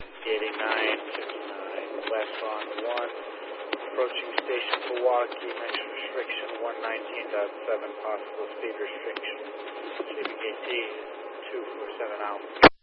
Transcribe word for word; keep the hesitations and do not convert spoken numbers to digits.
eighty-nine fifty-nine west on one. Approaching station Milwaukee, mention restriction one nineteen point seven, possible speed restriction. Shipping A T two four seven out.